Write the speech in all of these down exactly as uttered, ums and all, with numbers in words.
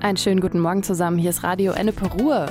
Einen schönen guten Morgen zusammen. Hier ist Radio Ennepe Ruhr.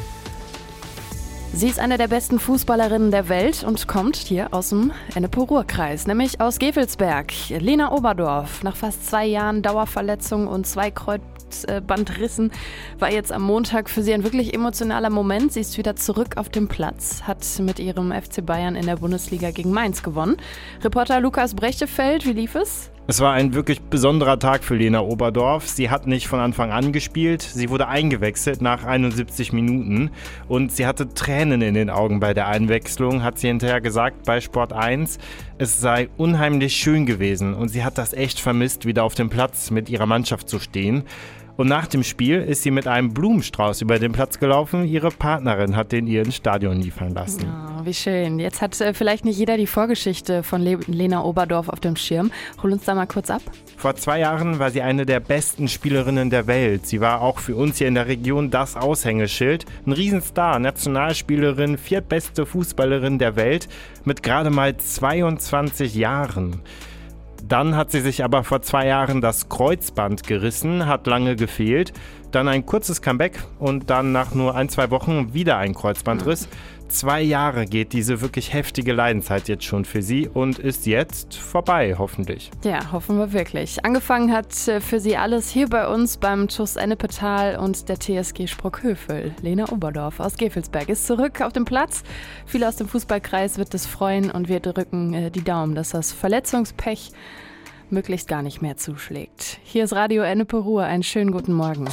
Sie ist eine der besten Fußballerinnen der Welt und kommt hier aus dem Ennepe-Ruhr-Kreis, nämlich aus Gevelsberg. Lena Oberdorf, nach fast zwei Jahren Dauerverletzung und zwei Kreuzbandrissen, war jetzt am Montag für sie ein wirklich emotionaler Moment. Sie ist wieder zurück auf dem Platz, hat mit ihrem F C Bayern in der Bundesliga gegen Mainz gewonnen. Reporter Lukas Brechtefeld, wie lief es? Es war ein wirklich besonderer Tag für Lena Oberdorf. Sie hat nicht von Anfang an gespielt. Sie wurde eingewechselt nach einundsiebzig Minuten und sie hatte Tränen in den Augen bei der Einwechslung, hat sie hinterher gesagt bei Sport eins. Es sei unheimlich schön gewesen und sie hat das echt vermisst, wieder auf dem Platz mit ihrer Mannschaft zu stehen. Und nach dem Spiel ist sie mit einem Blumenstrauß über den Platz gelaufen. Ihre Partnerin hat den ihr ins Stadion liefern lassen. Oh, wie schön. Jetzt hat äh, vielleicht nicht jeder die Vorgeschichte von Le- Lena Oberdorf auf dem Schirm. Hol uns da mal kurz ab. Vor zwei Jahren war sie eine der besten Spielerinnen der Welt. Sie war auch für uns hier in der Region das Aushängeschild. Ein Riesenstar, Nationalspielerin, viertbeste Fußballerin der Welt mit gerade mal zweiundzwanzig Jahren. Dann hat sie sich aber vor zwei Jahren das Kreuzband gerissen, hat lange gefehlt, dann ein kurzes Comeback und dann nach nur ein, zwei Wochen wieder ein Kreuzbandriss. Zwei Jahre geht diese wirklich heftige Leidenszeit jetzt schon für sie und ist jetzt vorbei, hoffentlich. Ja, hoffen wir wirklich. Angefangen hat für sie alles hier bei uns beim TuS Ennepetal und der T S G Sprockhövel. Lena Oberdorf aus Gevelsberg ist zurück auf dem Platz. Viele aus dem Fußballkreis wird es freuen und wir drücken äh, die Daumen, dass das Verletzungspech möglichst gar nicht mehr zuschlägt. Hier ist Radio Ennepe Ruhr. Einen schönen guten Morgen.